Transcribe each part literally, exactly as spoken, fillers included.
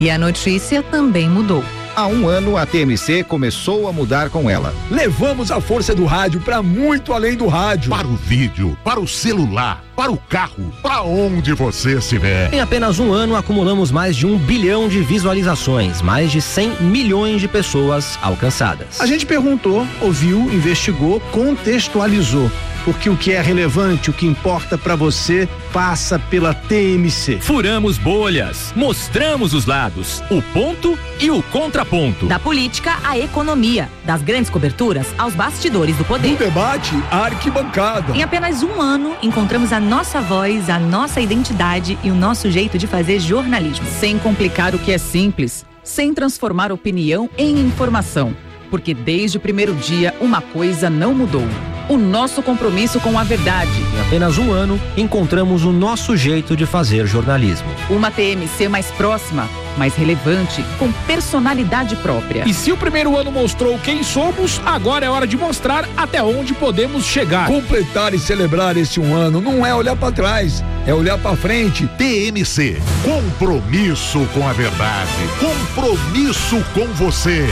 E a notícia também mudou. Há um ano, a T M C começou a mudar com ela. Levamos a força do rádio para muito além do rádio. Para o vídeo, para o celular, para o carro, para onde você estiver. Em apenas um ano, acumulamos mais de um bilhão de visualizações, mais de cem milhões de pessoas alcançadas. A gente perguntou, ouviu, investigou, contextualizou. Porque o que é relevante, o que importa para você, passa pela T M C. Furamos bolhas, mostramos os lados, o ponto e o contraponto. Da política à economia, das grandes coberturas aos bastidores do poder. Do debate à arquibancada. Em apenas um ano, encontramos a nossa voz, a nossa identidade e o nosso jeito de fazer jornalismo. Sem complicar o que é simples, sem transformar opinião em informação. Porque desde o primeiro dia, uma coisa não mudou. O nosso compromisso com a verdade. Em apenas um ano, encontramos o nosso jeito de fazer jornalismo. Uma T M C mais próxima, mais relevante, com personalidade própria. E se o primeiro ano mostrou quem somos, agora é hora de mostrar até onde podemos chegar. Completar e celebrar esse um ano não é olhar para trás, é olhar para frente. T M C, compromisso com a verdade, compromisso com você.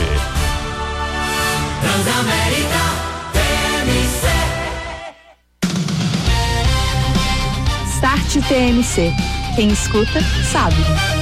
Transamérica T M C. Start T M C. Quem escuta, sabe.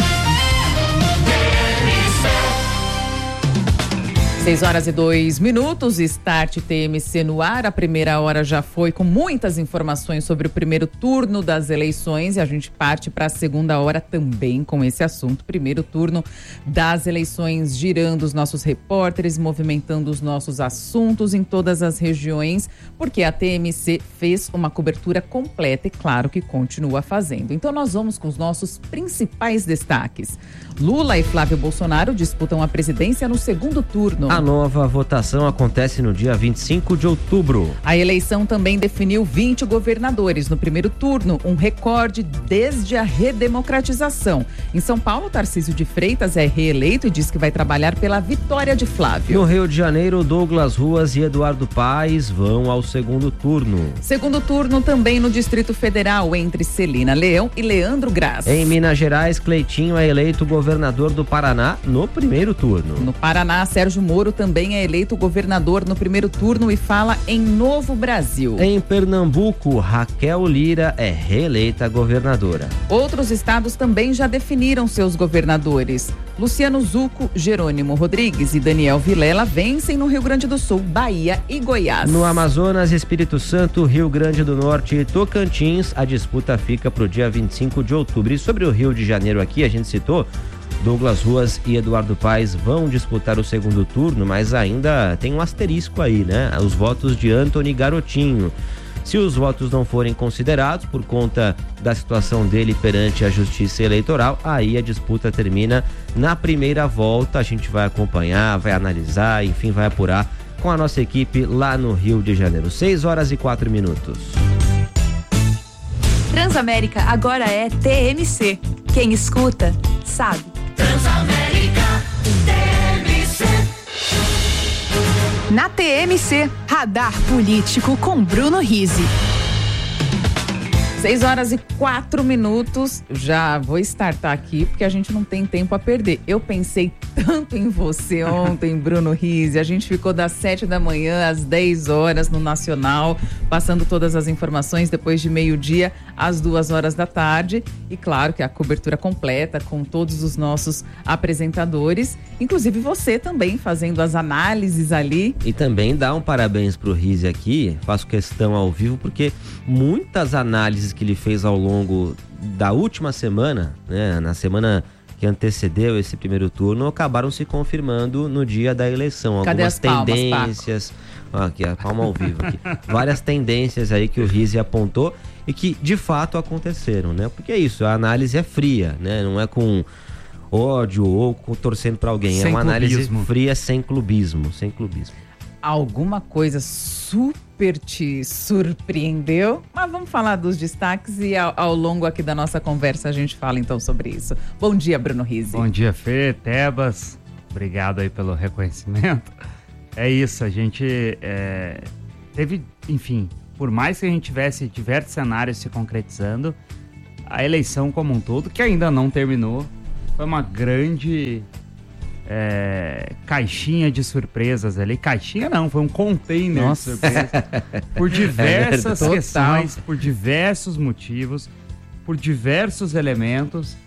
seis horas e dois minutos, Start T M C no ar. A primeira hora já foi com muitas informações sobre o primeiro turno das eleições e a gente parte para a segunda hora também com esse assunto. Primeiro turno das eleições, girando os nossos repórteres, movimentando os nossos assuntos em todas as regiões, porque a T M C fez uma cobertura completa e claro que continua fazendo. Então nós vamos com os nossos principais destaques. Lula e Flávio Bolsonaro disputam a presidência no segundo turno. A nova votação acontece no dia vinte e cinco de outubro. A eleição também definiu vinte governadores no primeiro turno, um recorde desde a redemocratização. Em São Paulo, Tarcísio de Freitas é reeleito e diz que vai trabalhar pela vitória de Flávio. No Rio de Janeiro, Douglas Ruas e Eduardo Paes vão ao segundo turno. Segundo turno também no Distrito Federal, entre Celina Leão e Leandro Graz. Em Minas Gerais, Cleitinho é eleito governador do Paraná no primeiro turno. No Paraná, Sérgio Moro também é eleito governador no primeiro turno e fala em Novo Brasil. Em Pernambuco, Raquel Lira é reeleita governadora. Outros estados também já definiram seus governadores. Luciano Zucco, Jerônimo Rodrigues e Daniel Vilela vencem no Rio Grande do Sul, Bahia e Goiás. No Amazonas, Espírito Santo, Rio Grande do Norte e Tocantins, a disputa fica para o dia vinte e cinco de outubro. E sobre o Rio de Janeiro aqui, a gente citou, Douglas Ruas e Eduardo Paes vão disputar o segundo turno, mas ainda tem um asterisco aí, né? Os votos de Antony Garotinho. Se os votos não forem considerados por conta da situação dele perante a Justiça Eleitoral, aí a disputa termina na primeira volta. A gente vai acompanhar, vai analisar, enfim, vai apurar com a nossa equipe lá no Rio de Janeiro. seis horas e quatro minutos. Transamérica agora é T M C. Quem escuta, sabe. Transamérica T M C. Na T M C, Radar Político com Bruno Rizzi. seis horas e quatro minutos, já vou startar aqui porque a gente não tem tempo a perder. Eu pensei tanto em você ontem, Bruno Rizzi. A gente ficou das sete da manhã às dez horas no Nacional, passando todas as informações depois de meio-dia às duas horas da tarde. E claro que a cobertura completa com todos os nossos apresentadores, inclusive você também fazendo as análises ali. E também dá um parabéns pro Rizzi aqui, faço questão ao vivo, porque muitas análises que ele fez ao longo da última semana, né, na semana que antecedeu esse primeiro turno, acabaram se confirmando no dia da eleição. Cadê Algumas as palmas, tendências, ó, aqui a palma ao vivo aqui. Várias tendências aí que o Rizzi apontou e que de fato aconteceram, né? Porque é isso, a análise é fria, né? Não é com ódio ou com, torcendo para alguém, sem é uma clubismo. Análise fria sem clubismo, sem clubismo. Alguma coisa super te surpreendeu? Mas vamos falar dos destaques e ao, ao longo aqui da nossa conversa a gente fala então sobre isso. Bom dia, Bruno Rizzi. Bom dia, Fê, Tebas. Obrigado aí pelo reconhecimento. É isso, a gente é, teve, enfim, por mais que a gente tivesse diversos cenários se concretizando, a eleição como um todo, que ainda não terminou, foi uma grande é, caixinha de surpresas ali. Caixinha não, foi um container Nossa. de surpresas. Por diversas é questões, por diversos motivos, por diversos elementos.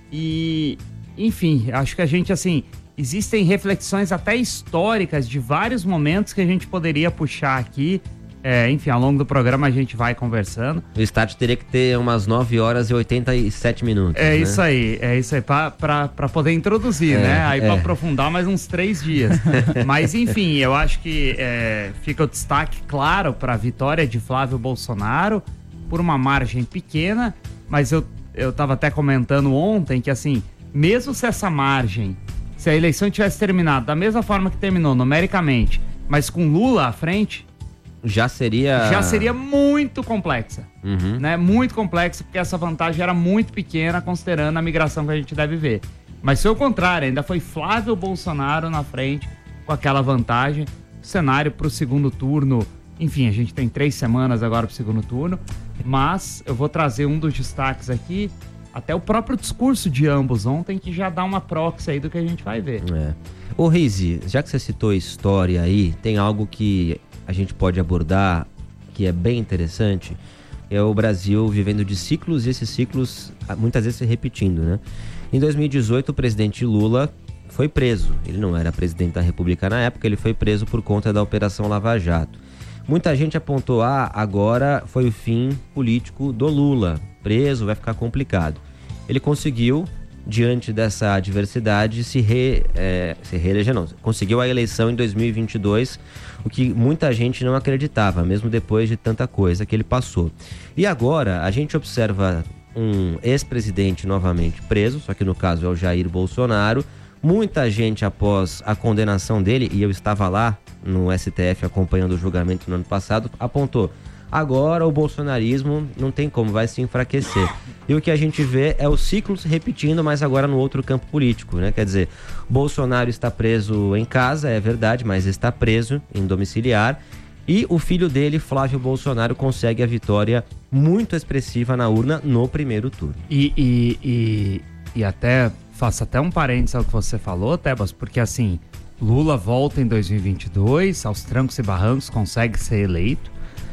E, enfim, acho que a gente, assim, existem reflexões até históricas de vários momentos que a gente poderia puxar aqui. É, enfim, ao longo do programa a gente vai conversando. O start teria que ter umas nove horas e oitenta e sete minutos. É, né? isso aí, é isso aí, pra, pra, pra poder introduzir, é, né? Aí é. pra aprofundar mais uns três dias. Mas, enfim, eu acho que é, fica o destaque claro para a vitória de Flávio Bolsonaro por uma margem pequena, mas eu, eu tava até comentando ontem que, assim, mesmo se essa margem, se a eleição tivesse terminado da mesma forma que terminou, numericamente, mas com Lula à frente, já seria... Já seria muito complexa, uhum. né? Muito complexa, porque essa vantagem era muito pequena, considerando a migração que a gente deve ver. Mas foi o contrário, ainda foi Flávio Bolsonaro na frente, com aquela vantagem. O cenário para o segundo turno, enfim, a gente tem três semanas agora para o segundo turno, mas eu vou trazer um dos destaques aqui, até o próprio discurso de ambos ontem, que já dá uma proxy aí do que a gente vai ver. É. Ô Rizi, já que você citou história aí, tem algo que a gente pode abordar, que é bem interessante, é o Brasil vivendo de ciclos e esses ciclos muitas vezes se repetindo, né? Em dois mil e dezoito, o presidente Lula foi preso. Ele não era presidente da República na época, ele foi preso por conta da Operação Lava Jato. Muita gente apontou, ah, agora foi o fim político do Lula. Preso, vai ficar complicado. Ele conseguiu, diante dessa adversidade, se, re, é, se reeleger, não. Conseguiu a eleição em dois mil e vinte e dois, o que muita gente não acreditava, mesmo depois de tanta coisa que ele passou. E agora, a gente observa um ex-presidente novamente preso, só que no caso é o Jair Bolsonaro. Muita gente, após a condenação dele, e eu estava lá no S T F acompanhando o julgamento no ano passado, apontou: agora o bolsonarismo não tem como, vai se enfraquecer. E o que a gente vê é o ciclo se repetindo, mas agora no outro campo político, né? Quer dizer, Bolsonaro está preso em casa, é verdade, mas está preso em domiciliar. E o filho dele, Flávio Bolsonaro, consegue a vitória muito expressiva na urna no primeiro turno. E, e, e, e até, faço até um parênteses ao que você falou, Tebas, porque assim, Lula volta em dois mil e vinte e dois, aos trancos e barrancos, consegue ser eleito.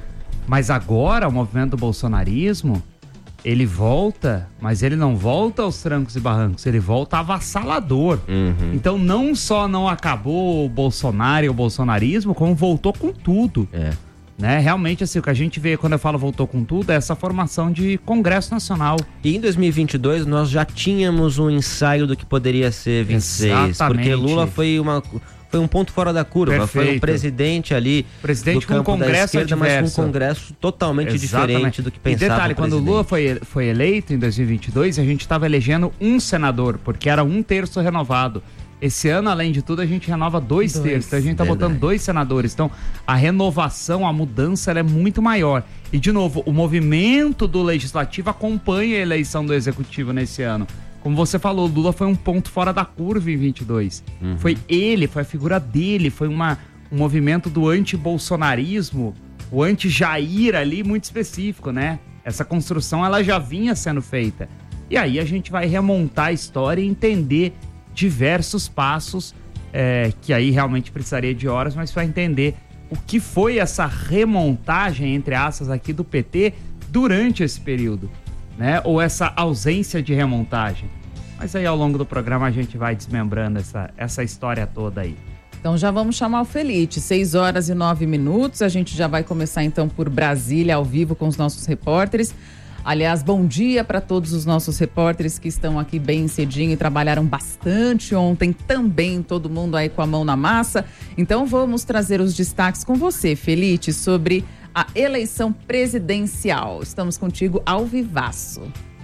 Mas agora o movimento do bolsonarismo, ele volta, mas ele não volta aos trancos e barrancos, ele volta avassalador. Uhum. Então não só não acabou o Bolsonaro e o bolsonarismo, como voltou com tudo. É. Né? Realmente, assim, o que a gente vê quando eu falo voltou com tudo é essa formação de Congresso Nacional. E em dois mil e vinte e dois nós já tínhamos um ensaio do que poderia ser vinte e seis. Exatamente. Porque Lula foi uma... Foi um ponto fora da curva. Perfeito. Foi um presidente ali presidente do campo com um congresso da esquerda, adverso. mas com um congresso totalmente Exatamente. diferente do que pensava. E detalhe, o quando o presidente. Lula foi, foi eleito em dois mil e vinte e dois, a gente estava elegendo um senador, porque era um terço renovado. Esse ano, além de tudo, a gente renova dois, dois terços. Então a gente está botando dois senadores. Então a renovação, a mudança, ela é muito maior. E, de novo, o movimento do legislativo acompanha a eleição do executivo nesse ano. Como você falou, Lula foi um ponto fora da curva em vinte e dois. Uhum. Foi ele, foi a figura dele, foi uma, um movimento do anti-bolsonarismo, o anti-Jair ali muito específico, né? Essa construção, ela já vinha sendo feita. E aí a gente vai remontar a história e entender diversos passos, é, que aí realmente precisaria de horas, mas vai entender o que foi essa remontagem, entre aspas, aqui do P T durante esse período. Né? Ou essa ausência de remontagem. Mas aí ao longo do programa a gente vai desmembrando essa, essa história toda aí. Então já vamos chamar o Felite, seis horas e nove minutos, a gente já vai começar então por Brasília ao vivo com os nossos repórteres. Aliás, bom dia para todos os nossos repórteres que estão aqui bem cedinho e trabalharam bastante ontem também, todo mundo aí com a mão na massa. Então vamos trazer os destaques com você, Felite, sobre a eleição presidencial. Estamos contigo ao vivaço.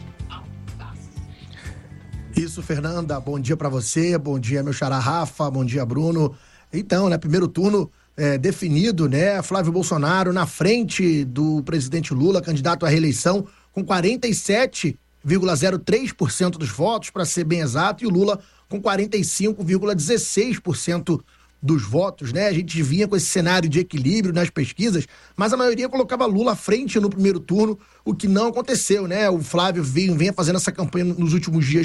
Isso, Fernanda. Bom dia para você. Bom dia, meu xará Rafa. Bom dia, Bruno. Então, né, primeiro turno é, definido, né? Flávio Bolsonaro na frente do presidente Lula, candidato à reeleição, com quarenta e sete vírgula zero três por cento dos votos, para ser bem exato, e o Lula com quarenta e cinco vírgula dezesseis por cento dos votos, né? A gente vinha com esse cenário de equilíbrio nas pesquisas, mas a maioria colocava Lula à frente no primeiro turno, o que não aconteceu, né? O Flávio vem, vem fazendo essa campanha nos últimos dias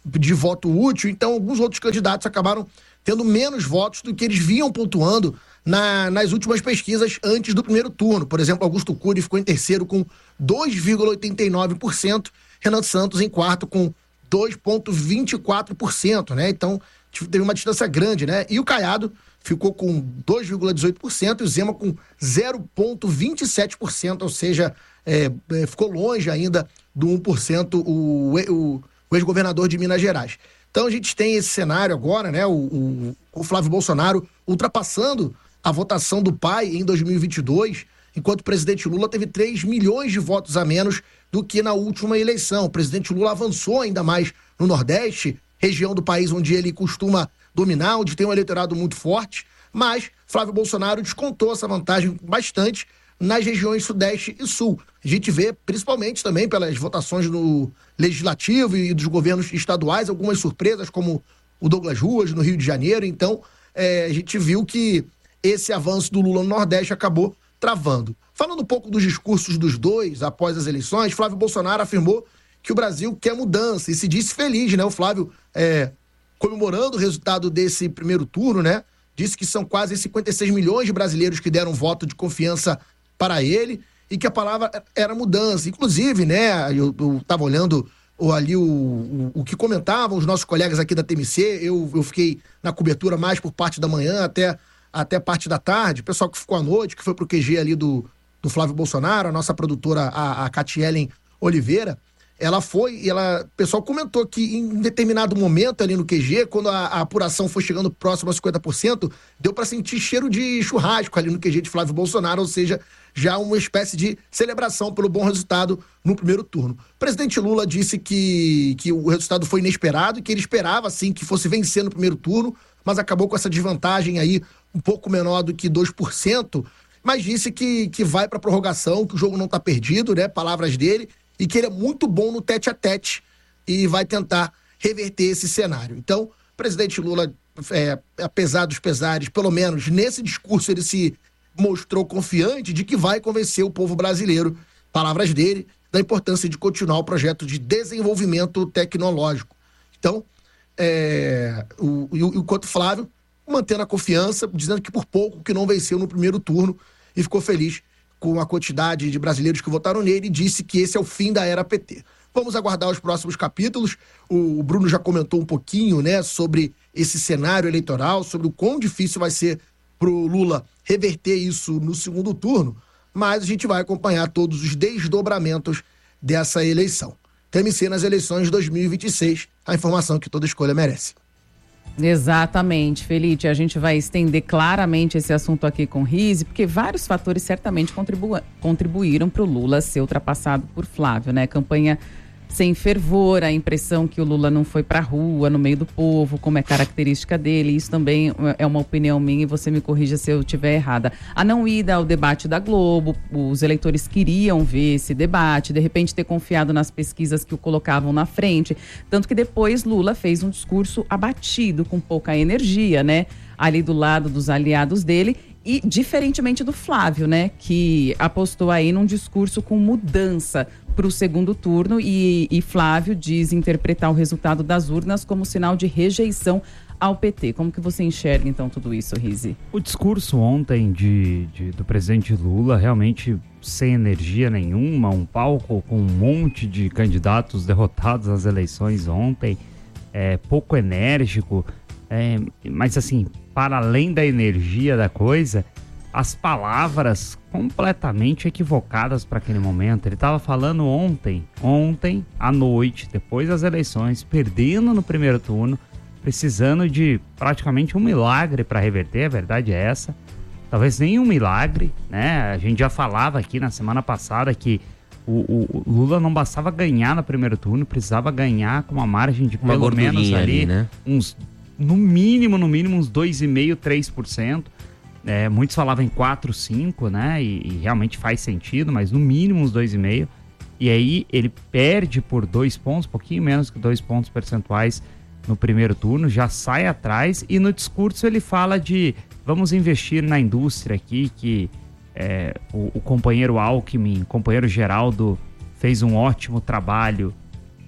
de voto útil, então alguns outros candidatos acabaram tendo menos votos do que eles vinham pontuando na, nas últimas pesquisas antes do primeiro turno. Por exemplo, Augusto Cury ficou em terceiro com dois vírgula oitenta e nove por cento, Renan Santos em quarto com dois vírgula vinte e quatro por cento, né? Então, teve uma distância grande, né? E o Caiado ficou com dois vírgula dezoito por cento e o Zema com zero vírgula vinte e sete por cento, ou seja, é, é, ficou longe ainda do um por cento o, o, o ex-governador de Minas Gerais. Então a gente tem esse cenário agora, né? O, o, o Flávio Bolsonaro ultrapassando a votação do pai em dois mil e vinte e dois, enquanto o presidente Lula teve três milhões de votos a menos do que na última eleição. O presidente Lula avançou ainda mais no Nordeste, região do país onde ele costuma dominar, onde tem um eleitorado muito forte, mas Flávio Bolsonaro descontou essa vantagem bastante nas regiões Sudeste e Sul. A gente vê, principalmente também pelas votações no Legislativo e dos governos estaduais, algumas surpresas, como o Douglas Ruas, no Rio de Janeiro. Então, é, a gente viu que esse avanço do Lula no Nordeste acabou travando. Falando um pouco dos discursos dos dois após as eleições, Flávio Bolsonaro afirmou que o Brasil quer mudança e se disse feliz, né? O Flávio, é, comemorando o resultado desse primeiro turno, né? Disse que são quase cinquenta e seis milhões de brasileiros que deram voto de confiança para ele e que a palavra era mudança. Inclusive, né, eu estava olhando ali o, o, o que comentavam os nossos colegas aqui da T M C, eu, eu fiquei na cobertura mais por parte da manhã até, até parte da tarde, o pessoal que ficou à noite, que foi pro Q G ali do, do Flávio Bolsonaro, a nossa produtora, a, a Catielen Oliveira, ela foi, ela, o pessoal comentou que em determinado momento ali no Q G, quando a, a apuração foi chegando próximo a cinquenta por cento, deu para sentir cheiro de churrasco ali no Q G de Flávio Bolsonaro, ou seja, já uma espécie de celebração pelo bom resultado no primeiro turno. O presidente Lula disse que, que o resultado foi inesperado e que ele esperava, sim, que fosse vencer no primeiro turno, mas acabou com essa desvantagem aí um pouco menor do que dois por cento, mas disse que, que vai para prorrogação, que o jogo não está perdido, né, palavras dele, e que ele é muito bom no tete a tete e vai tentar reverter esse cenário. Então, o presidente Lula, é, apesar dos pesares, pelo menos nesse discurso ele se mostrou confiante de que vai convencer o povo brasileiro, palavras dele, da importância de continuar o projeto de desenvolvimento tecnológico. Então, é, o, o, enquanto Flávio, mantendo a confiança, dizendo que por pouco que não venceu no primeiro turno e ficou feliz com a quantidade de brasileiros que votaram nele e disse que esse é o fim da era P T. Vamos aguardar os próximos capítulos. O Bruno já comentou um pouquinho, né, sobre esse cenário eleitoral, sobre o quão difícil vai ser para o Lula reverter isso no segundo turno, mas a gente vai acompanhar todos os desdobramentos dessa eleição. T M C nas eleições de dois mil e vinte e seis, a informação que toda escolha merece. Exatamente, Felipe. A gente vai estender claramente esse assunto aqui com o Rizzi, porque vários fatores certamente contribu- contribuíram para o Lula ser ultrapassado por Flávio, né? Campanha sem fervor, a impressão que o Lula não foi para a rua, no meio do povo, como é característica dele. Isso também é uma opinião minha e você me corrija se eu estiver errada. A não ida ao debate da Globo, os eleitores queriam ver esse debate, de repente ter confiado nas pesquisas que o colocavam na frente. Tanto que depois Lula fez um discurso abatido, com pouca energia, né? Ali do lado dos aliados dele. E diferentemente do Flávio, né, que apostou aí num discurso com mudança para o segundo turno e, e Flávio diz interpretar o resultado das urnas como sinal de rejeição ao P T. Como que você enxerga então tudo isso, Rizzi? O discurso ontem de, de, do presidente Lula realmente sem energia nenhuma, um palco com um monte de candidatos derrotados nas eleições ontem, é, pouco enérgico, é, mas assim, para além da energia da coisa, as palavras completamente equivocadas para aquele momento. Ele estava falando ontem, ontem à noite, depois das eleições, perdendo no primeiro turno, precisando de praticamente um milagre para reverter, a verdade é essa. Talvez nem um milagre, né? A gente já falava aqui na semana passada que o, o, o Lula não bastava ganhar no primeiro turno, precisava ganhar com uma margem de uma pelo menos ali, ali né? uns, no mínimo, no mínimo uns dois vírgula cinco por cento, três por cento. É, muitos falavam em quatro, cinco, né? E, e realmente faz sentido, mas no mínimo uns dois vírgula cinco. E aí ele perde por dois pontos, pouquinho menos que dois pontos percentuais no primeiro turno, já sai atrás. E no discurso ele fala de vamos investir na indústria aqui, que é, o, o companheiro Alckmin, o companheiro Geraldo, fez um ótimo trabalho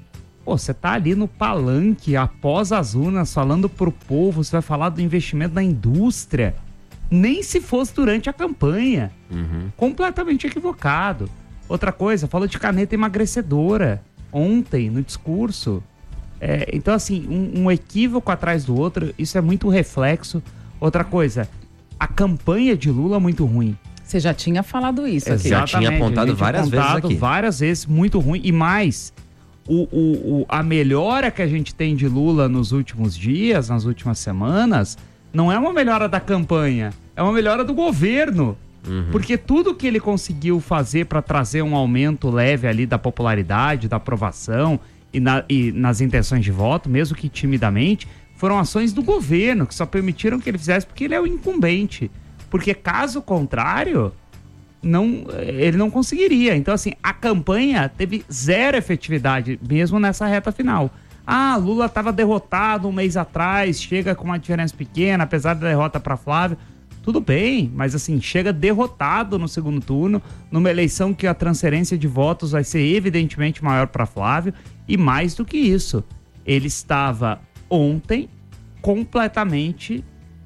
Pô, você tá ali no palanque, após as urnas, falando pro povo, você vai falar do investimento na indústria. Nem se fosse durante a campanha. Uhum. Completamente equivocado. Outra coisa, falou de caneta emagrecedora ontem no discurso. É, então, assim, um, um equívoco atrás do outro, isso é muito reflexo. Outra coisa, a campanha de Lula é muito ruim. Você já tinha falado isso aqui. Já tinha apontado várias vezes aqui. Várias vezes, muito ruim. E mais, o, o, o, a melhora que a gente tem de Lula nos últimos dias, nas últimas semanas, não é uma melhora da campanha, é uma melhora do governo. Uhum. Porque tudo que ele conseguiu fazer para trazer um aumento leve ali da popularidade, da aprovação e, na, e nas intenções de voto, mesmo que timidamente, foram ações do governo, que só permitiram que ele fizesse porque ele é o incumbente. Porque caso contrário, não, ele não conseguiria. Então, assim, a campanha teve zero efetividade, mesmo nessa reta final. Ah, Lula estava derrotado um mês atrás, chega com uma diferença pequena, apesar da derrota para Flávio. Tudo bem, mas assim, chega derrotado no segundo turno, numa eleição que a transferência de votos vai ser evidentemente maior para Flávio. E mais do que isso, ele estava ontem completamente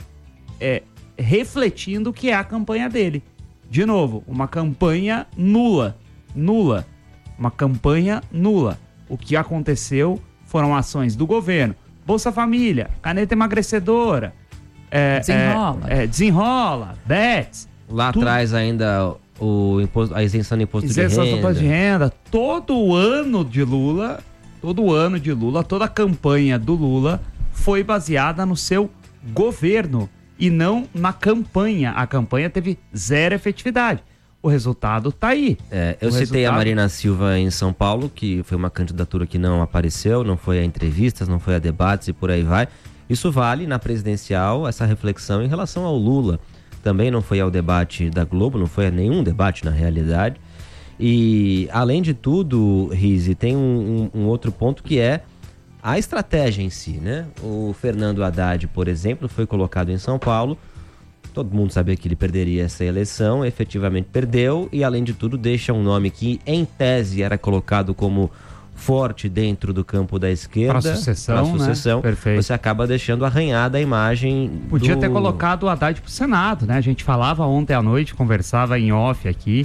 é, refletindo o que é a campanha dele. De novo, uma campanha nula. Nula. Uma campanha nula. O que aconteceu foram ações do governo. Bolsa Família, caneta emagrecedora, É, desenrola. É, é, desenrola, bets. Lá tudo. Atrás ainda o imposto, a isenção do imposto isenção de renda. do imposto de renda. Todo o ano de Lula, todo o ano de Lula, toda a campanha do Lula foi baseada no seu governo e não na campanha. A campanha teve zero efetividade. O resultado tá aí. É, eu o citei resultado... a Marina Silva em São Paulo, que foi uma candidatura que não apareceu, não foi a entrevistas, não foi a debates e por aí vai. Isso vale na presidencial, essa reflexão em relação ao Lula. Também não foi ao debate da Globo, não foi a nenhum debate na realidade. E, além de tudo, Rizzi, tem um, um, um outro ponto que é a estratégia em si, né? O Fernando Haddad, por exemplo, foi colocado em São Paulo. Todo mundo sabia que ele perderia essa eleição, efetivamente perdeu. E, além de tudo, deixa um nome que, em tese, era colocado como forte dentro do campo da esquerda. Para sucessão, pra sucessão, né? Perfeito. Você acaba deixando arranhada a imagem. Podia do... ter colocado o Haddad pro Senado, né? A gente falava ontem à noite, conversava em off aqui.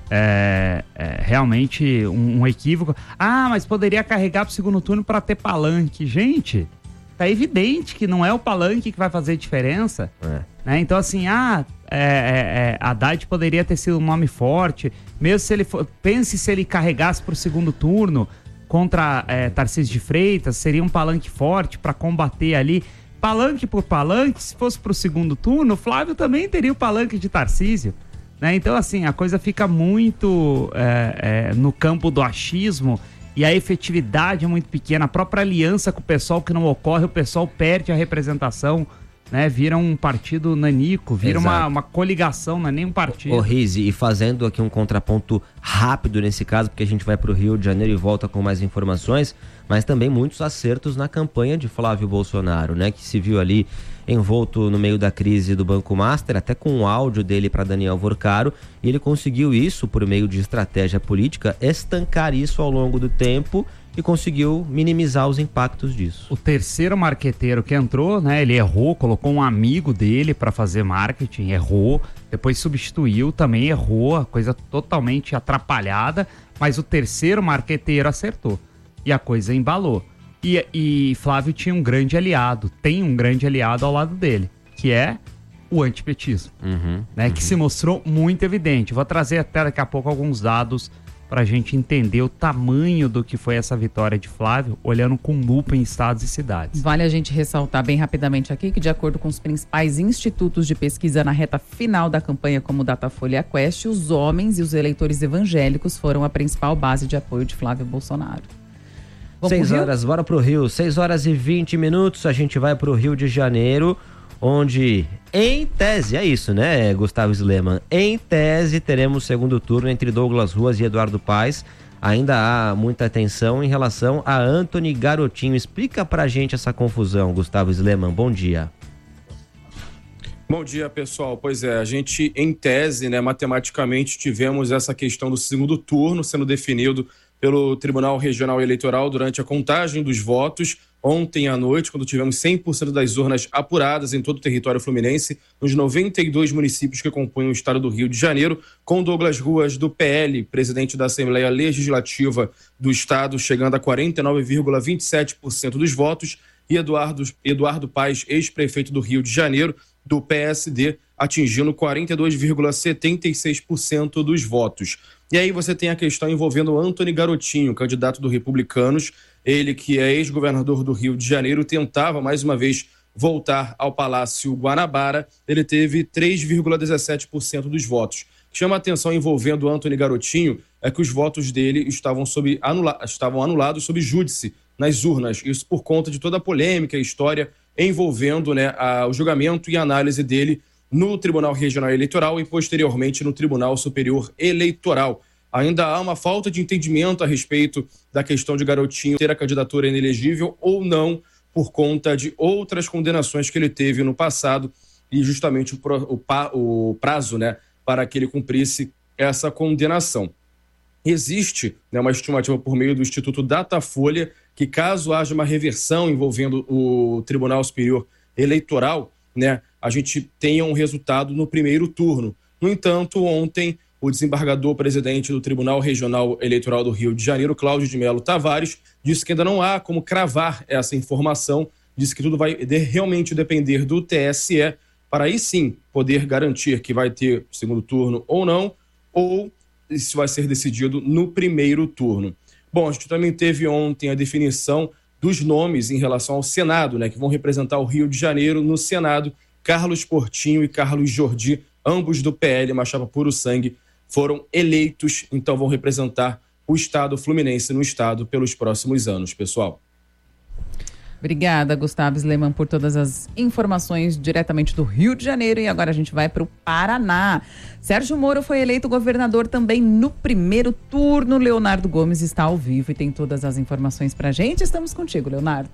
É, é realmente um, um equívoco. Ah, mas poderia carregar pro segundo turno para ter palanque. Gente, tá evidente que não é o palanque que vai fazer diferença. É. Né? Então, assim, ah, é, é, Haddad poderia ter sido um nome forte. Mesmo se ele for, pense se ele carregasse pro segundo turno contra é, Tarcísio de Freitas, seria um palanque forte para combater ali. Palanque por palanque, se fosse pro segundo turno, Flávio também teria o palanque de Tarcísio. Né? Então, assim, a coisa fica muito é, é, no campo do achismo e a efetividade é muito pequena. A própria aliança com o pessoal que não ocorre, o pessoal perde a representação, né? Vira um partido nanico, vira uma, uma coligação, não é nem um partido. Ô, Rizzi, e fazendo aqui um contraponto rápido nesse caso, porque a gente vai para o Rio de Janeiro e volta com mais informações, mas também muitos acertos na campanha de Flávio Bolsonaro, né? Que se viu ali envolto no meio da crise do Banco Master, até com um áudio dele para Daniel Vorcaro, e ele conseguiu isso, por meio de estratégia política, estancar isso ao longo do tempo e conseguiu minimizar os impactos disso. O terceiro marqueteiro que entrou, né, ele errou, colocou um amigo dele para fazer marketing, errou, depois substituiu, também errou, a coisa totalmente atrapalhada, mas o terceiro marqueteiro acertou e a coisa embalou. E, e Flávio tinha um grande aliado, tem um grande aliado ao lado dele, que é o antipetismo, uhum, né, uhum. que se mostrou muito evidente. Vou trazer até daqui a pouco alguns dados para a gente entender o tamanho do que foi essa vitória de Flávio, olhando com lupa em estados e cidades. Vale a gente ressaltar bem rapidamente aqui que, de acordo com os principais institutos de pesquisa na reta final da campanha, como o Datafolha e a Quest, os homens e os eleitores evangélicos foram a principal base de apoio de Flávio Bolsonaro. Vamos Seis horas, bora pro Rio. Seis horas e vinte minutos, a gente vai pro Rio de Janeiro, onde, em tese, é isso, né, Gustavo Sleman? Em tese, teremos segundo turno entre Douglas Ruas e Eduardo Paes. Ainda há muita atenção em relação a Antony Garotinho. Explica pra gente essa confusão, Gustavo Sleman. Bom dia. Bom dia, pessoal. Pois é, a gente, em tese, né, matematicamente, tivemos essa questão do segundo turno sendo definido pelo Tribunal Regional Eleitoral durante a contagem dos votos ontem à noite, quando tivemos cem por cento das urnas apuradas em todo o território fluminense, nos noventa e dois municípios que compõem o estado do Rio de Janeiro, com Douglas Ruas, do P L, presidente da Assembleia Legislativa do estado, chegando a quarenta e nove vírgula vinte e sete por cento dos votos, e Eduardo, Eduardo Paes, ex-prefeito do Rio de Janeiro, do P S D, atingindo quarenta e dois vírgula setenta e seis por cento dos votos. E aí você tem a questão envolvendo Antony Garotinho, candidato do Republicanos, ele que é ex-governador do Rio de Janeiro, tentava mais uma vez voltar ao Palácio Guanabara, ele teve três vírgula dezessete por cento dos votos. O que chama a atenção envolvendo Antony Garotinho é que os votos dele estavam, sob anula- estavam anulados sob júdice nas urnas, isso por conta de toda a polêmica e história envolvendo, né, a, o julgamento e análise dele no Tribunal Regional Eleitoral e posteriormente no Tribunal Superior Eleitoral. Ainda há uma falta de entendimento a respeito da questão de Garotinho ter a candidatura inelegível ou não, por conta de outras condenações que ele teve no passado e justamente o, o, o prazo, né, para que ele cumprisse essa condenação. Existe, né, uma estimativa por meio do Instituto Datafolha que, caso haja uma reversão envolvendo o Tribunal Superior Eleitoral, né, a gente tenha um resultado no primeiro turno. No entanto, ontem, o desembargador presidente do Tribunal Regional Eleitoral do Rio de Janeiro, Cláudio de Melo Tavares, disse que ainda não há como cravar essa informação, disse que tudo vai de, realmente depender do T S E, para aí sim poder garantir que vai ter segundo turno ou não, ou isso vai ser decidido no primeiro turno. Bom, a gente também teve ontem a definição dos nomes em relação ao Senado, né, que vão representar o Rio de Janeiro no Senado. Carlos Portinho e Carlos Jordi, ambos do P L, uma chapa puro sangue, foram eleitos, então vão representar o estado fluminense no estado pelos próximos anos, pessoal. Obrigada, Gustavo Sleman, por todas as informações diretamente do Rio de Janeiro. E agora a gente vai para o Paraná. Sérgio Moro foi eleito governador também no primeiro turno. Leonardo Gomes está ao vivo e tem todas as informações para a gente. Estamos contigo, Leonardo.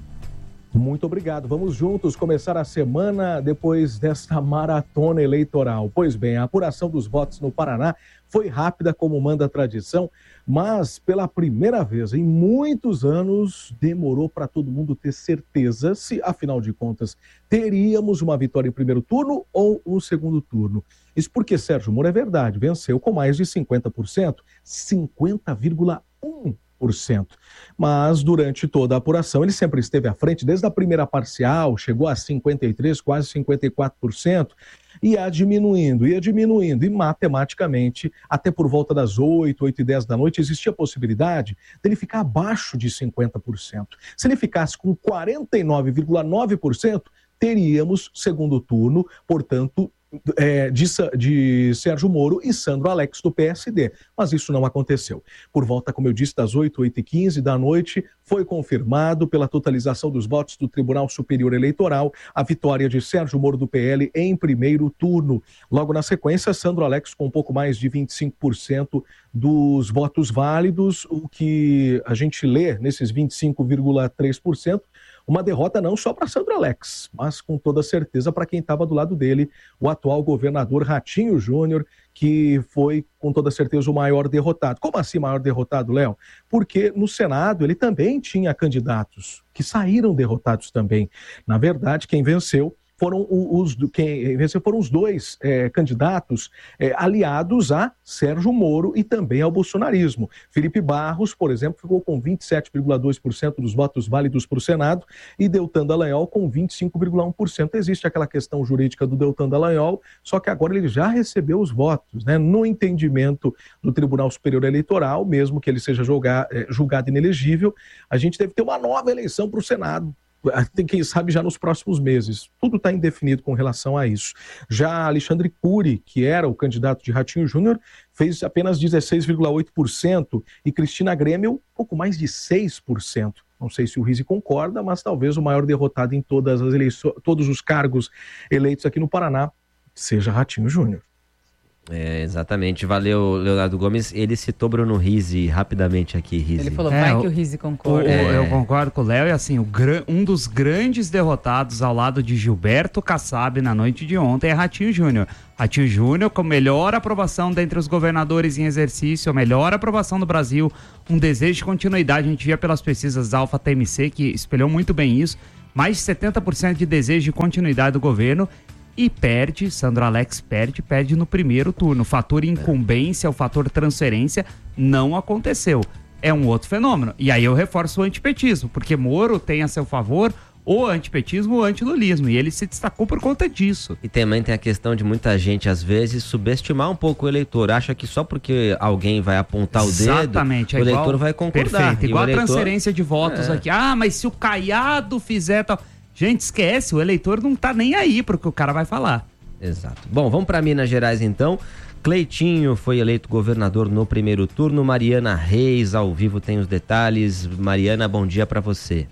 Muito obrigado. Vamos juntos começar a semana depois desta maratona eleitoral. Pois bem, a apuração dos votos no Paraná foi rápida, como manda a tradição, mas pela primeira vez em muitos anos demorou para todo mundo ter certeza se, afinal de contas, teríamos uma vitória em primeiro turno ou um segundo turno. Isso porque Sérgio Moro, é verdade, venceu com mais de cinquenta por cento, cinquenta vírgula um por cento. Mas durante toda a apuração ele sempre esteve à frente, desde a primeira parcial, chegou a cinquenta e três por cento, quase cinquenta e quatro por cento, ia diminuindo, ia diminuindo, e matematicamente, até por volta das oito, oito e dez da noite, existia a possibilidade dele ficar abaixo de cinquenta por cento. Se ele ficasse com quarenta e nove vírgula nove por cento, teríamos segundo turno, portanto, É, de, de Sérgio Moro e Sandro Alex do P S D, mas isso não aconteceu. Por volta, como eu disse, das oito, oito e quinze da noite, foi confirmado pela totalização dos votos do Tribunal Superior Eleitoral a vitória de Sérgio Moro do P L em primeiro turno. Logo na sequência, Sandro Alex com um pouco mais de vinte e cinco por cento dos votos válidos, o que a gente lê nesses vinte e cinco vírgula três por cento, uma derrota não só para Sandro Alex, mas com toda certeza para quem estava do lado dele, o atual governador Ratinho Júnior, que foi com toda certeza o maior derrotado. Como assim maior derrotado, Léo? Porque no Senado ele também tinha candidatos que saíram derrotados também. Na verdade, quem venceu foram os, quem venceu foram os dois é, candidatos é, aliados a Sérgio Moro e também ao bolsonarismo. Felipe Barros, por exemplo, ficou com vinte e sete vírgula dois por cento dos votos válidos para o Senado e Deltan Dallagnol com vinte e cinco vírgula um por cento. Existe aquela questão jurídica do Deltan Dallagnol, só que agora ele já recebeu os votos, né? No entendimento do Tribunal Superior Eleitoral, mesmo que ele seja julgar, é, julgado inelegível, a gente deve ter uma nova eleição para o Senado. Tem, quem sabe, já nos próximos meses. Tudo está indefinido com relação a isso. Já Alexandre Cury, que era o candidato de Ratinho Júnior, fez apenas dezesseis vírgula oito por cento e Cristina Grêmio, pouco mais de seis por cento. Não sei se o Rizzi concorda, mas talvez o maior derrotado em todas as eleições, todos os cargos eleitos aqui no Paraná seja Ratinho Júnior. É, exatamente. Valeu, Leonardo Gomes. Ele citou Bruno Rizzi rapidamente aqui, Rizzi. Ele falou, É, vai o- que o Rizzi concorda. O- É. Eu concordo com o Léo, e assim, o gran- um dos grandes derrotados ao lado de Gilberto Kassab na noite de ontem é Ratinho Júnior. Ratinho Júnior com melhor aprovação dentre os governadores em exercício, a melhor aprovação do Brasil, um desejo de continuidade. A gente via pelas pesquisas da Alfa T M C que espelhou muito bem isso, mais de setenta por cento de desejo de continuidade do governo. E perde, Sandro Alex perde, perde no primeiro turno. O fator incumbência, o fator transferência não aconteceu. É um outro fenômeno. E aí eu reforço o antipetismo, porque Moro tem a seu favor o antipetismo, o antilulismo, e ele se destacou por conta disso. E também tem a questão de muita gente, às vezes, subestimar um pouco o eleitor. Acha que só porque alguém vai apontar o Exatamente, dedo, é o igual- eleitor vai concordar. Perfeito, E o igual eleitor- a transferência de votos É. aqui. Ah, mas se o Caiado fizer tal... Gente, esquece, o eleitor não tá nem aí pro que o cara vai falar. Exato. Bom, vamos para Minas Gerais então. Cleitinho foi eleito governador no primeiro turno. Mariana Reis, ao vivo, tem os detalhes. Mariana, bom dia para você.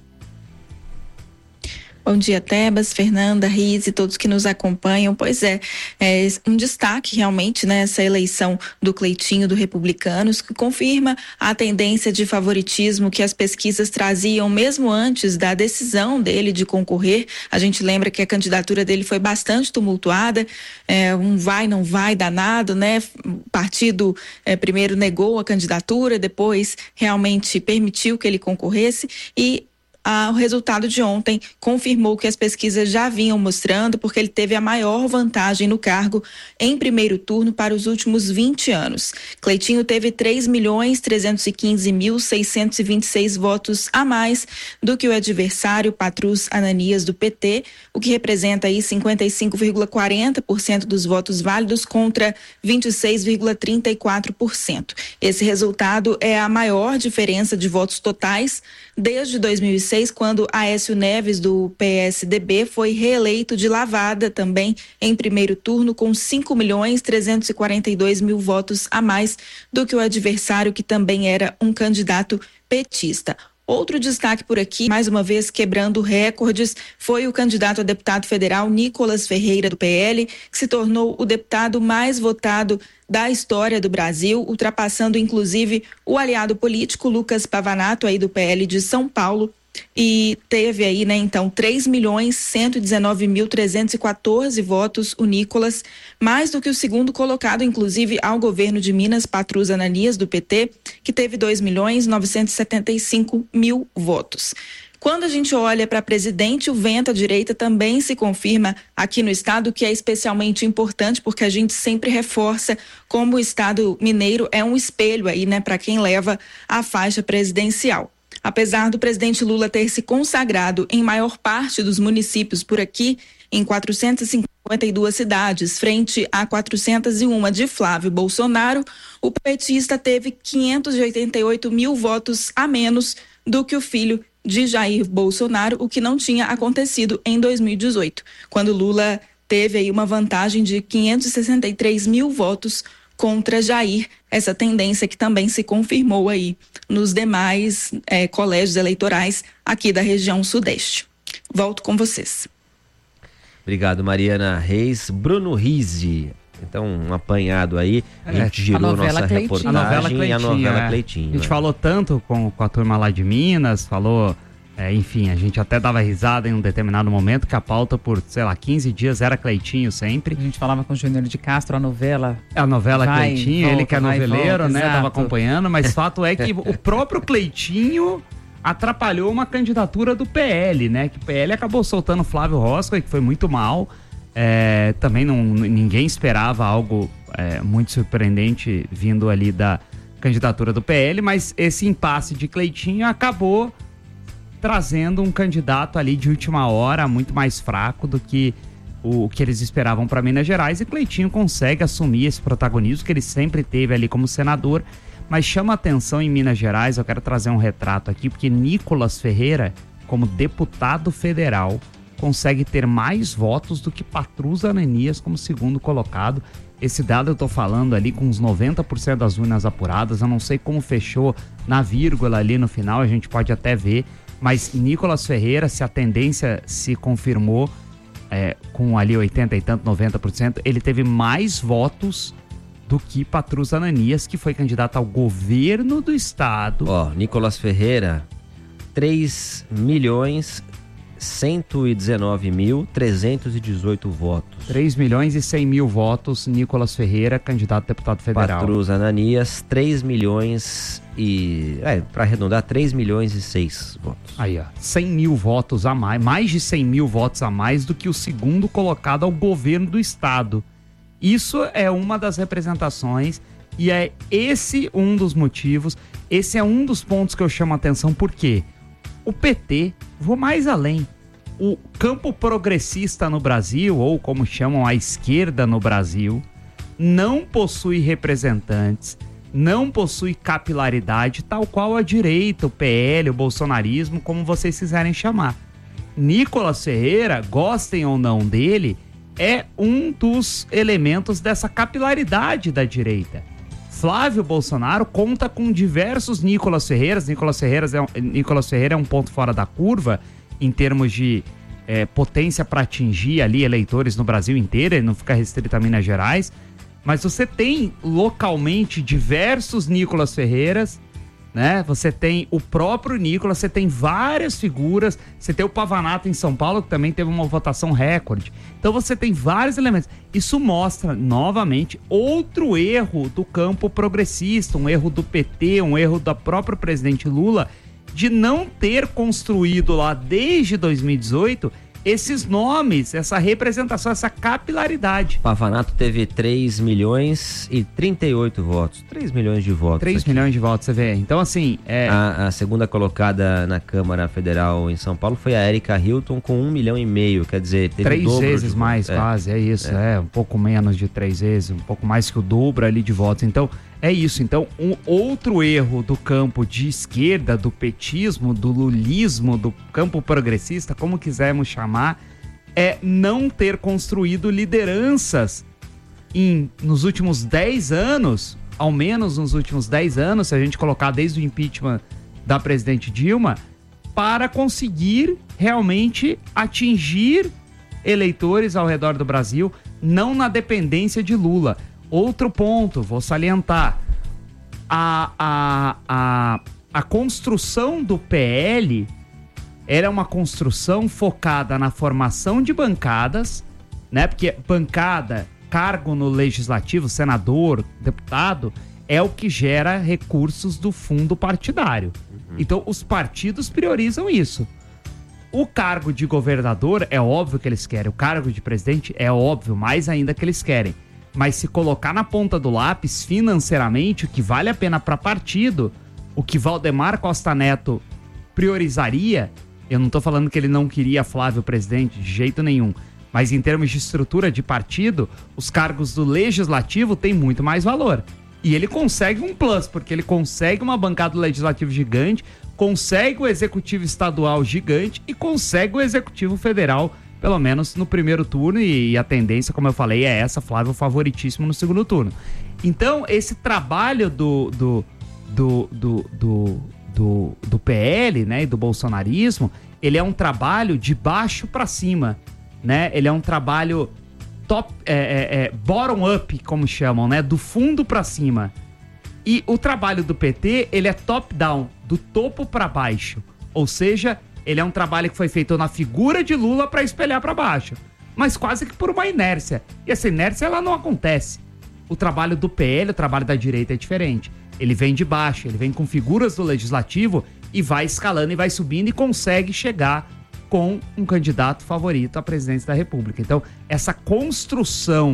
Bom dia, Tebas, Fernanda, Riz e todos que nos acompanham. Pois é, é um destaque realmente nessa eleição do Cleitinho do Republicanos, que confirma a tendência de favoritismo que as pesquisas traziam mesmo antes da decisão dele de concorrer. A gente lembra que a candidatura dele foi bastante tumultuada, é, um vai, não vai danado, né? O partido é, primeiro negou a candidatura, depois realmente permitiu que ele concorresse e Ah, o resultado de ontem confirmou que as pesquisas já vinham mostrando, porque ele teve a maior vantagem no cargo em primeiro turno para os últimos vinte anos. Cleitinho teve três milhões trezentos e quinze mil seiscentos e vinte e seis votos a mais do que o adversário Patrus Ananias do P T, o que representa aí cinquenta e cinco vírgula quarenta por cento dos votos válidos contra vinte e seis vírgula trinta e quatro por cento. Esse resultado é a maior diferença de votos totais desde dois mil e seis, quando Aécio Neves, do P S D B, foi reeleito de lavada também em primeiro turno, com cinco milhões trezentos e quarenta e dois mil votos a mais do que o adversário, que também era um candidato petista. Outro destaque por aqui, mais uma vez quebrando recordes, foi o candidato a deputado federal Nicolas Ferreira, do P L, que se tornou o deputado mais votado da história do Brasil, ultrapassando inclusive o aliado político Lucas Pavanato, aí do P L de São Paulo, e teve aí, né, então, três milhões cento e dezenove mil trezentos e quatorze votos, o Nicolas, mais do que o segundo colocado, inclusive, ao governo de Minas, Patrus Ananias, do P T, que teve dois milhões novecentos e setenta e cinco mil votos. Quando a gente olha para presidente, o vento à direita também se confirma aqui no estado, que é especialmente importante, porque a gente sempre reforça como o estado mineiro é um espelho aí, né, para quem leva a faixa presidencial. Apesar do presidente Lula ter se consagrado em maior parte dos municípios por aqui, em quatrocentas e cinquenta e duas cidades, frente a quatrocentas e uma de Flávio Bolsonaro, o petista teve quinhentos e oitenta e oito mil votos a menos do que o filho de Jair Bolsonaro, o que não tinha acontecido em dois mil e dezoito, quando Lula teve aí uma vantagem de quinhentos e sessenta e três mil votos contra Jair, essa tendência que também se confirmou aí nos demais eh, colégios eleitorais aqui da região sudeste. Volto com vocês. Obrigado, Mariana Reis. Bruno Rizzi. Então, um apanhado aí. A gente girou nossa reportagem a novela Cleitinho, e a novela é. Cleitinho. A gente é. falou tanto com, com a turma lá de Minas, falou, é, enfim, a gente até dava risada em um determinado momento, que a pauta por, sei lá, quinze dias era Cleitinho sempre. A gente falava com o Júnior de Castro, a novela. A novela vai, Cleitinho, volta, ele que é vai, noveleiro, volta, né? exato. Tava acompanhando, mas fato é que o próprio Cleitinho atrapalhou uma candidatura do P L, né? Que o P L acabou soltando Flávio Roscoe, que foi muito mal. É, também não, ninguém esperava algo é, muito surpreendente vindo ali da candidatura do P L, mas esse impasse de Cleitinho acabou trazendo um candidato ali de última hora muito mais fraco do que o, o que eles esperavam para Minas Gerais, e Cleitinho consegue assumir esse protagonismo que ele sempre teve ali como senador. Mas chama atenção em Minas Gerais, eu quero trazer um retrato aqui, porque Nicolas Ferreira, como deputado federal, consegue ter mais votos do que Patrus Ananias como segundo colocado. Esse dado eu tô falando ali com uns noventa por cento das urnas apuradas, eu não sei como fechou na vírgula ali no final, a gente pode até ver, mas Nicolas Ferreira, se a tendência se confirmou, é, com ali oitenta e tanto, noventa por cento, ele teve mais votos do que Patrus Ananias, que foi candidato ao governo do estado. Ó, Nicolas Ferreira, três milhões cento e dezenove mil trezentos e dezoito votos. três milhões e cem mil votos, Nicolas Ferreira, candidato a deputado federal. Patrus Ananias, três milhões e... É, para arredondar, três milhões e seis votos. Aí, ó, cem mil votos a mais, mais de cem mil votos a mais do que o segundo colocado ao governo do estado. Isso é uma das representações e é esse um dos motivos, esse é um dos pontos que eu chamo a atenção, porque o P T, vou mais além, o campo progressista no Brasil, ou como chamam a esquerda no Brasil, não possui representantes, não possui capilaridade, tal qual a direita, o P L, o bolsonarismo, como vocês quiserem chamar. Nicolas Ferreira, gostem ou não dele, é um dos elementos dessa capilaridade da direita. Flávio Bolsonaro conta com diversos Nicolas Ferreiras. Nicolas, Ferreiras é um, Nicolas Ferreira é um ponto fora da curva em termos de é, potência para atingir ali eleitores no Brasil inteiro, ele não fica restrito a Minas Gerais. Mas você tem localmente diversos Nicolas Ferreiras, né? Você tem o próprio Nicolas, você tem várias figuras, você tem o Pavanato em São Paulo, que também teve uma votação recorde. Então você tem vários elementos. Isso mostra, novamente, outro erro do campo progressista, um erro do P T, um erro da própria presidente Lula, de não ter construído lá desde dois mil e dezoito esses nomes, essa representação, essa capilaridade. Pavanato teve três milhões e trinta e oito votos. três milhões de votos. três milhões de votos, você vê. Então, assim... É... A, a segunda colocada na Câmara Federal em São Paulo foi a Érica Hilton com um milhão e meio. Quer dizer, teve três o dobro vezes de mais, é. quase. É isso. É. é um pouco menos de três vezes, um pouco mais que o dobro ali de votos. Então, é isso. Então, um outro erro do campo de esquerda, do petismo, do lulismo, do campo progressista, como quisermos chamar, é não ter construído lideranças em, nos últimos dez anos, ao menos nos últimos dez anos, se a gente colocar desde o impeachment da presidente Dilma, para conseguir realmente atingir eleitores ao redor do Brasil, não na dependência de Lula. Outro ponto, vou salientar, a, a, a, a construção do P L era uma construção focada na formação de bancadas, né? Porque bancada, cargo no legislativo, senador, deputado, é o que gera recursos do fundo partidário. Uhum. Então, os partidos priorizam isso. O cargo de governador é óbvio que eles querem, o cargo de presidente é óbvio, mais ainda que eles querem. Mas se colocar na ponta do lápis financeiramente, o que vale a pena para partido, o que Valdemar Costa Neto priorizaria, eu não tô falando que ele não queria Flávio presidente, de jeito nenhum, mas em termos de estrutura de partido, os cargos do legislativo têm muito mais valor. E ele consegue um plus, porque ele consegue uma bancada do legislativo gigante, consegue o executivo estadual gigante e consegue o executivo federal, pelo menos no primeiro turno, e a tendência, como eu falei, é essa, Flávio favoritíssimo no segundo turno. Então, esse trabalho do, do, do, do, do, do, do P L, né, e do bolsonarismo, ele é um trabalho de baixo para cima, né? Ele é um trabalho top, é, é, é, bottom up, como chamam, né? Do fundo para cima. E o trabalho do P T, ele é top down, do topo para baixo. Ou seja, ele é um trabalho que foi feito na figura de Lula para espelhar para baixo, mas quase que por uma inércia. E essa inércia, ela não acontece. O trabalho do P L, o trabalho da direita é diferente. Ele vem de baixo, ele vem com figuras do legislativo e vai escalando e vai subindo e consegue chegar com um candidato favorito à presidência da República. Então, essa construção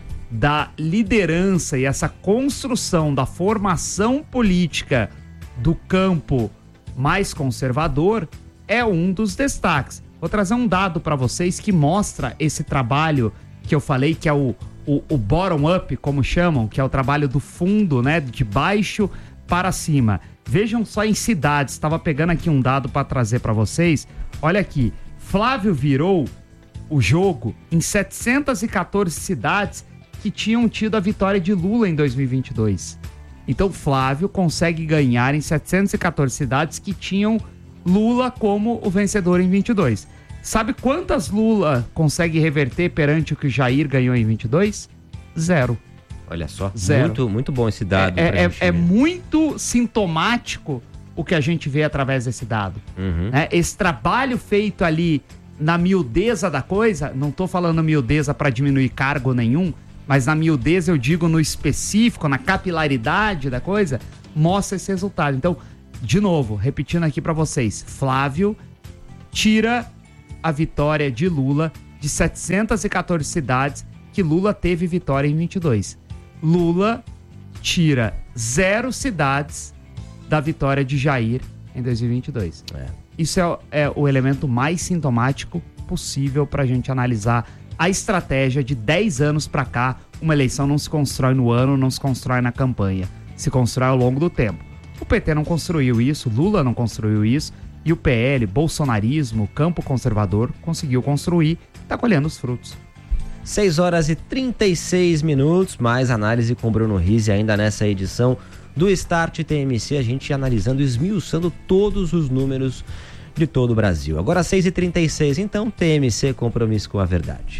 da liderança e essa construção da formação política do campo mais conservador é um dos destaques. Vou trazer um dado para vocês que mostra esse trabalho que eu falei, que é o, o, o bottom-up, como chamam, que é o trabalho do fundo, né, de baixo para cima. Vejam só em cidades, estava pegando aqui um dado para trazer para vocês. Olha aqui, Flávio virou o jogo em setecentas e quatorze cidades que tinham tido a vitória de Lula em dois mil e vinte e dois. Então Flávio consegue ganhar em setecentas e quatorze cidades que tinham Lula como o vencedor em vinte e dois. Sabe quantas Lula consegue reverter perante o que o Jair ganhou em vinte e dois? Zero. Olha só, Zero. muito, muito bom esse dado. É, pra é, gente é ver. muito sintomático o que a gente vê através desse dado. Uhum. Né? Esse trabalho feito ali na miudeza da coisa, não tô falando miudeza para diminuir cargo nenhum, mas na miudeza eu digo no específico, na capilaridade da coisa, mostra esse resultado. Então, de novo, repetindo aqui para vocês, Flávio tira a vitória de Lula de setecentas e quatorze cidades que Lula teve vitória em vinte e dois. Lula tira zero cidades da vitória de Jair em dois mil e vinte e dois. É. Isso é, é o elemento mais sintomático possível para a gente analisar a estratégia de dez anos para cá. Uma eleição não se constrói no ano, não se constrói na campanha, se constrói ao longo do tempo. O P T não construiu isso, Lula não construiu isso, e o P L, bolsonarismo, campo conservador, conseguiu construir, está colhendo os frutos. seis horas e trinta e seis minutos, mais análise com Bruno Rizzi ainda nessa edição do Start T M C, a gente analisando, esmiuçando todos os números de todo o Brasil. Agora seis e trinta e seis, então, T M C, compromisso com a verdade.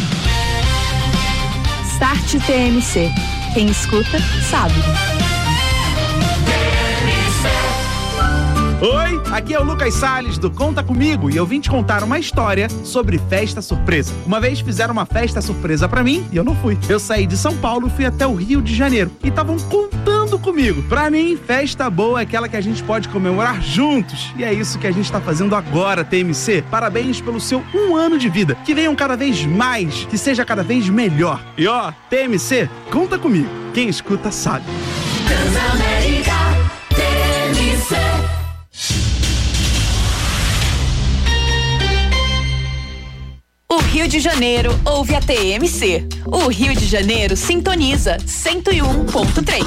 Start T M C. Quem escuta, sabe. Oi, aqui é o Lucas Salles do Conta Comigo e eu vim te contar uma história sobre festa surpresa. Uma vez fizeram uma festa surpresa pra mim e eu não fui. Eu saí de São Paulo e fui até o Rio de Janeiro e estavam contando comigo. Pra mim, festa boa é aquela que a gente pode comemorar juntos. E é isso que a gente tá fazendo agora, T M C. Parabéns pelo seu um ano de vida. Que venham cada vez mais, que seja cada vez melhor. E ó, T M C, conta comigo. Quem escuta sabe. Transamérica, T M C. O Rio de Janeiro ouve a T M C. O Rio de Janeiro sintoniza cento e um ponto três.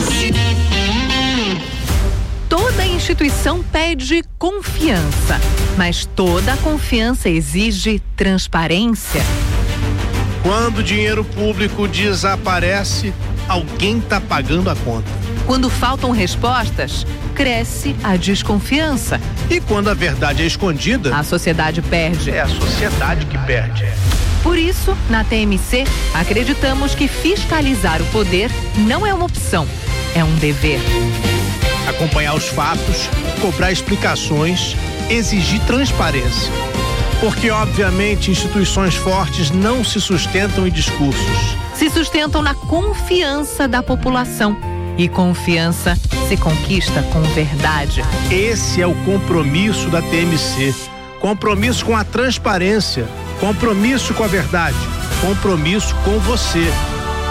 Toda instituição pede confiança, mas toda confiança exige transparência. Quando o dinheiro público desaparece, alguém está pagando a conta. Quando faltam respostas, cresce a desconfiança. E quando a verdade é escondida, a sociedade perde. É a sociedade que perde. Por isso, na T M C, acreditamos que fiscalizar o poder não é uma opção, é um dever. Acompanhar os fatos, cobrar explicações, exigir transparência. Porque, obviamente, instituições fortes não se sustentam em discursos. Se sustentam na confiança da população. E confiança se conquista com verdade. Esse é o compromisso da T M C. Compromisso com a transparência. Compromisso com a verdade. Compromisso com você.